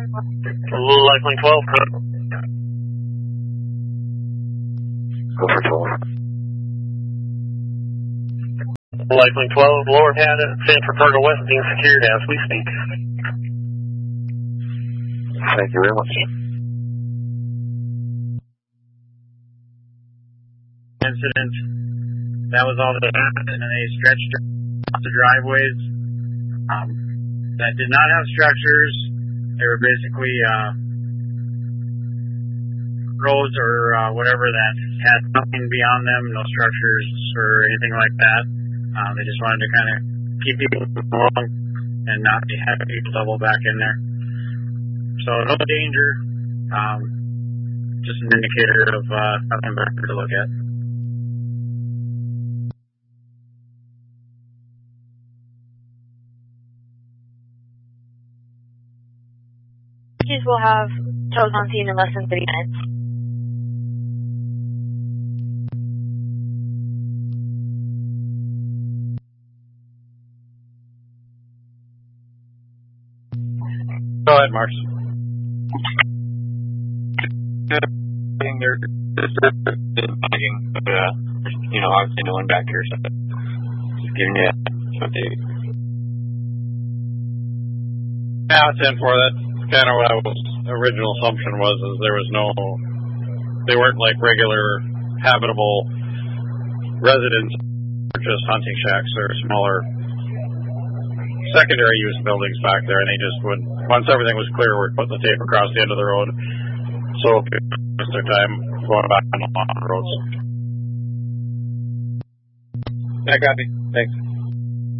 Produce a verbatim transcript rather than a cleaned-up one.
Lifeline twelve, code. Go for twelve. Lifeline twelve, lower pad at Sanford Fargo West being secured as we speak. Thank you very much. Incident. That was all that happened, and they stretched the driveways um, that did not have structures. They were basically uh, roads or uh, whatever that had nothing beyond them, no structures or anything like that. Um, they just wanted to kind of keep people along and not have people double back in there. So no danger, um, just an indicator of uh, nothing better to look at. Will have tows on scene in less than thirty minutes. Go ahead, Marks. They're just fighting, but uh, you know, obviously no one back here, so just giving you an update. Yeah, it's in for that. Kind of what I was original assumption was is there was no, they weren't like regular habitable residents, just hunting shacks. They're smaller secondary use buildings back there, and they just would, once everything was clear, we'd put the tape across the end of the road, so people waste their time going back on the roads. I got it. Thanks.